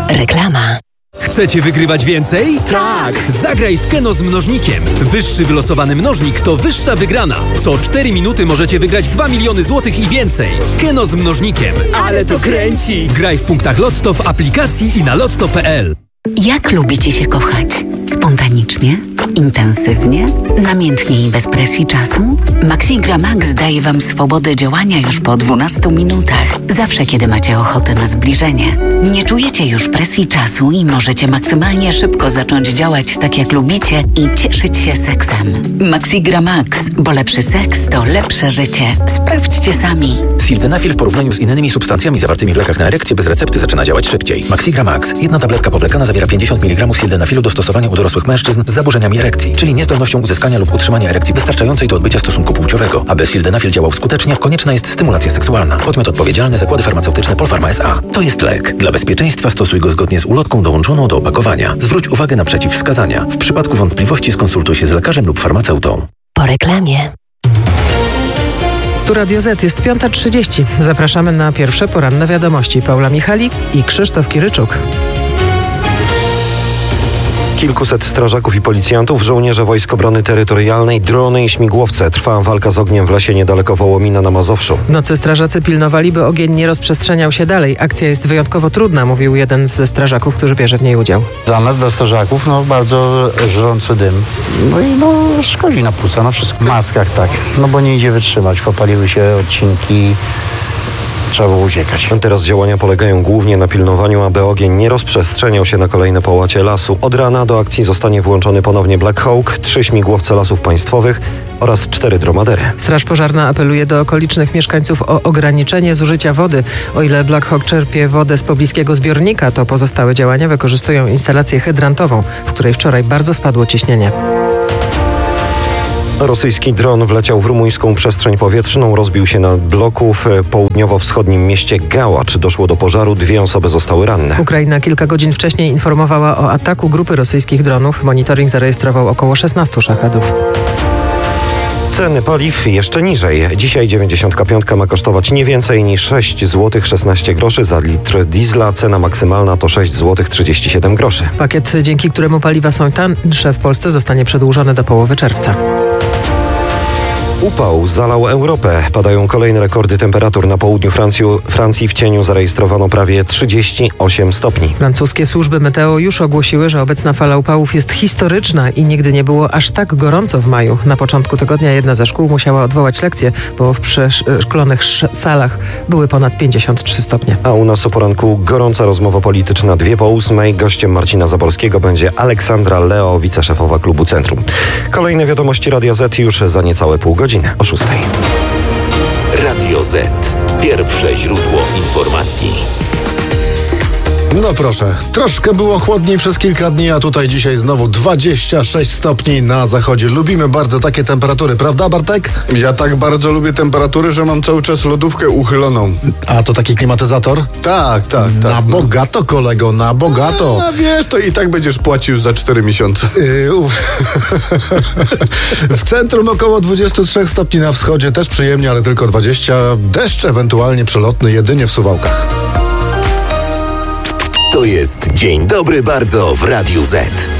Reklama. Chcecie wygrywać więcej? Tak! Zagraj w Keno z mnożnikiem. Wyższy wylosowany mnożnik to wyższa wygrana. Co 4 minuty możecie wygrać 2 miliony złotych i więcej. Keno z mnożnikiem. Ale to kręci! Graj w punktach Lotto w aplikacji i na lotto.pl. Jak lubicie się kochać? Spontanicznie? Intensywnie? Namiętnie i bez presji czasu? Maxigra Max daje Wam swobodę działania już po 12 minutach. Zawsze, kiedy macie ochotę na zbliżenie. Nie czujecie już presji czasu i możecie maksymalnie szybko zacząć działać tak, jak lubicie i cieszyć się seksem. Maxigra Max, bo lepszy seks to lepsze życie. Sprawdźcie sami. Sildenafil w porównaniu z innymi substancjami zawartymi w lekach na erekcję bez recepty zaczyna działać szybciej. Maxigra Max. Jedna tabletka powlekana zawiera 50 mg sildenafilu do stosowania u dorosłych mężczyzn z zaburzeniami erekcji, czyli niezdolnością uzyskania lub utrzymania erekcji wystarczającej do odbycia stosunku płciowego. Aby sildenafil działał skutecznie, konieczna jest stymulacja seksualna. Podmiot odpowiedzialny: Zakłady Farmaceutyczne Polpharma S.A. To jest lek. Dla bezpieczeństwa stosuj go zgodnie z ulotką dołączoną do opakowania. Zwróć uwagę na przeciwwskazania. W przypadku wątpliwości skonsultuj się z lekarzem lub farmaceutą. Po reklamie. Tu Radio Z, jest 5:30. Zapraszamy na pierwsze poranne wiadomości. Paula Michalik i Krzysztof Kiryczuk. Kilkuset strażaków i policjantów, żołnierze Wojsk Obrony Terytorialnej, drony i śmigłowce. Trwa walka z ogniem w lesie niedaleko Wołomina na Mazowszu. W nocy strażacy pilnowali, by ogień nie rozprzestrzeniał się dalej. Akcja jest wyjątkowo trudna, mówił jeden ze strażaków, który bierze w niej udział. Dla nas, dla strażaków, bardzo żrący dym. Szkodzi na płuca, na wszystko. W maskach tak, bo nie idzie wytrzymać. Popaliły się odcinki. Trzeba było uciekać. Teraz działania polegają głównie na pilnowaniu, aby ogień nie rozprzestrzeniał się na kolejne połacie lasu. Od rana do akcji zostanie włączony ponownie Black Hawk, 3 śmigłowce Lasów Państwowych oraz 4 dromadery. Straż Pożarna apeluje do okolicznych mieszkańców o ograniczenie zużycia wody. O ile Black Hawk czerpie wodę z pobliskiego zbiornika, to pozostałe działania wykorzystują instalację hydrantową, w której wczoraj bardzo spadło ciśnienie. Rosyjski dron wleciał w rumuńską przestrzeń powietrzną, rozbił się na bloku w południowo-wschodnim mieście Gałacz. Doszło do pożaru, 2 osoby zostały ranne. Ukraina kilka godzin wcześniej informowała o ataku grupy rosyjskich dronów. Monitoring zarejestrował około 16 szachedów. Ceny paliw jeszcze niżej. Dzisiaj 95 ma kosztować nie więcej niż 6 zł 16 groszy za litr diesla. Cena maksymalna to 6 zł 37 groszy. Pakiet, dzięki któremu paliwa są tańsze w Polsce, zostanie przedłużony do połowy czerwca. Upał zalał Europę. Padają kolejne rekordy temperatur. Na południu Francji w cieniu zarejestrowano prawie 38 stopni. Francuskie służby meteo już ogłosiły, że obecna fala upałów jest historyczna i nigdy nie było aż tak gorąco w maju. Na początku tygodnia jedna ze szkół musiała odwołać lekcje, bo w przeszklonych salach były ponad 53 stopnie. A u nas o poranku gorąca rozmowa polityczna 2:08. Gościem Marcina Zaborskiego będzie Aleksandra Leo, wiceszefowa Klubu Centrum. Kolejne wiadomości Radia Z już za niecałe pół godziny. O 6:00. Radio Z. Pierwsze źródło informacji. No proszę, troszkę było chłodniej przez kilka dni, a tutaj dzisiaj znowu 26 stopni na zachodzie. Lubimy bardzo takie temperatury, prawda, Bartek? Ja tak bardzo lubię temperatury, że mam cały czas lodówkę uchyloną. A to taki klimatyzator? Tak. Na bogato, kolego, na bogato. A wiesz, to i tak będziesz płacił za 4 miesiące. W centrum około 23 stopni, na wschodzie też przyjemnie, ale tylko 20. Deszcz ewentualnie przelotny jedynie w Suwałkach. To jest Dzień Dobry Bardzo w Radiu Z.